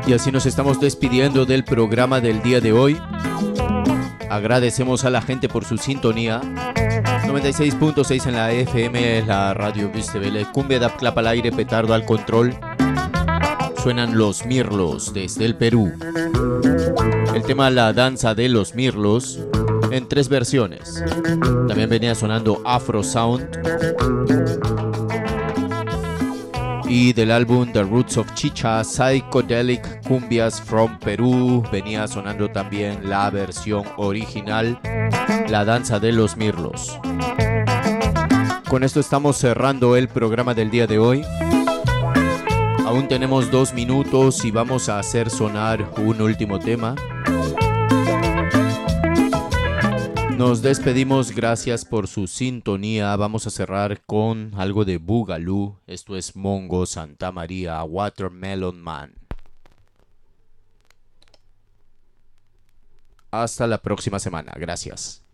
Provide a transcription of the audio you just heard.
Y así nos estamos despidiendo del programa del día de hoy. Agradecemos a la gente por su sintonía. 96.6 en la FM, la radio Vistebele. Cumbia da clapa al aire, petardo al control. Suenan los Mirlos desde el Perú. El tema La danza de los Mirlos en 3 versiones. También venía sonando Afro Sound. Y del álbum The Roots of Chicha, Psychedelic Cumbias from Perú, venía sonando también la versión original, La danza de los Mirlos. Con esto estamos cerrando el programa del día de hoy. Aún tenemos 2 minutos y vamos a hacer sonar un último tema. Nos despedimos, gracias por su sintonía. Vamos a cerrar con algo de Boogaloo. Esto es Mongo Santa María, Watermelon Man. Hasta la próxima semana, gracias.